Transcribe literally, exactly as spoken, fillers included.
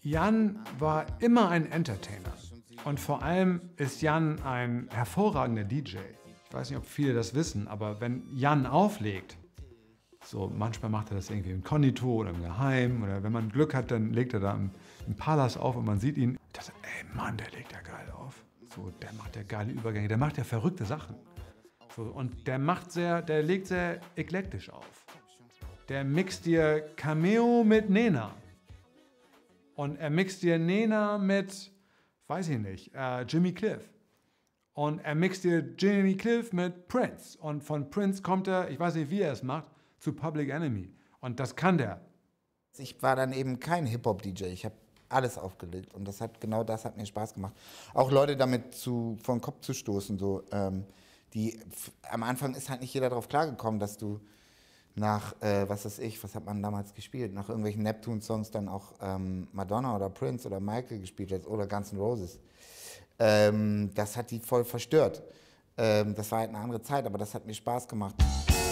Jan war immer ein Entertainer. Und vor allem ist Jan ein hervorragender D J. Ich weiß nicht, ob viele das wissen, aber wenn Jan auflegt, so manchmal macht er das irgendwie im Konditor oder im Geheim, oder wenn man Glück hat, dann legt er da im, im Palace auf und man sieht ihn. Ich dachte, ey Mann, der legt ja geil auf. So, der macht ja geile Übergänge, der macht ja verrückte Sachen. So, und der macht sehr, der legt sehr eklektisch auf. Der mixt dir Cameo mit Nena. Und er mixt dir Nena mit, weiß ich nicht, äh, Jimmy Cliff. Und er mixt dir Jimmy Cliff mit Prince. Und von Prince kommt er, ich weiß nicht, wie er es macht, zu Public Enemy. Und das kann der. Ich war dann eben kein Hip-Hop-D J. Ich habe alles aufgelegt. Und das hat, genau das hat mir Spaß gemacht. Auch Leute damit zu, vor den Kopf zu stoßen. So, ähm, die, am Anfang ist halt nicht jeder darauf klargekommen, dass du nach, äh, was weiß ich, was hat man damals gespielt, nach irgendwelchen Neptune-Songs dann auch ähm, Madonna oder Prince oder Michael gespielt hast oder Guns N' Roses. Ähm, das hat die voll verstört. Ähm, das war halt eine andere Zeit, aber das hat mir Spaß gemacht.